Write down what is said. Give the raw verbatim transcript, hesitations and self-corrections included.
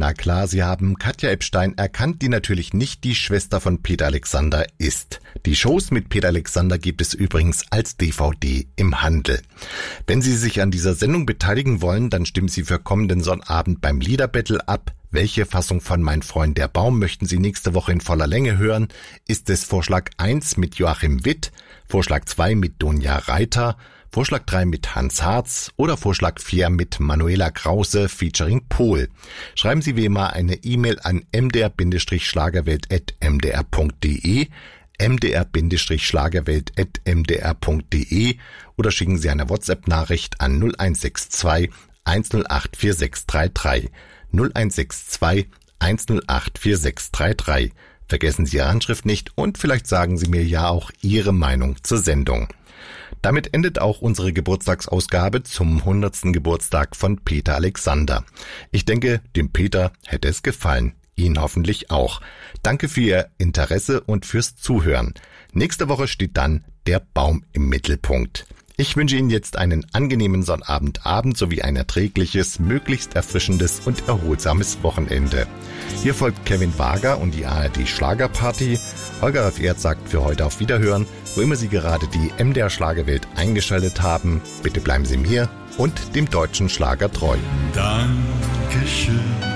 Na klar, Sie haben Katja Epstein erkannt, die natürlich nicht die Schwester von Peter Alexander ist. Die Shows mit Peter Alexander gibt es übrigens als D V D im Handel. Wenn Sie sich an dieser Sendung beteiligen wollen, dann stimmen Sie für kommenden Sonnabend beim Liederbattle ab. Welche Fassung von Mein Freund der Baum möchten Sie nächste Woche in voller Länge hören? Ist es Vorschlag eins mit Joachim Witt, Vorschlag zwei mit Donja Reiter, Vorschlag drei mit Hans Harz oder Vorschlag vier mit Manuela Krause featuring Pohl? Schreiben Sie wie immer eine E-Mail an m d r schlagerwelt at m d r punkt d e, m d r schlagerwelt at m d r punkt d e oder schicken Sie eine WhatsApp-Nachricht an null eins sechs zwei eins null acht vier sechs drei drei. null eins sechs zwei eins null acht vier sechs drei drei. Vergessen Sie Ihre Anschrift nicht und vielleicht sagen Sie mir ja auch Ihre Meinung zur Sendung. Damit endet auch unsere Geburtstagsausgabe zum hundertsten Geburtstag von Peter Alexander. Ich denke, dem Peter hätte es gefallen. Ihnen hoffentlich auch. Danke für Ihr Interesse und fürs Zuhören. Nächste Woche steht dann der Baum im Mittelpunkt. Ich wünsche Ihnen jetzt einen angenehmen Sonnabendabend sowie ein erträgliches, möglichst erfrischendes und erholsames Wochenende. Hier folgt Kevin Wager und die A R D Schlagerparty. Holger Raff-Erd sagt für heute auf Wiederhören, wo immer Sie gerade die M D R Schlagerwelt eingeschaltet haben. Bitte bleiben Sie mir und dem deutschen Schlager treu. Dankeschön.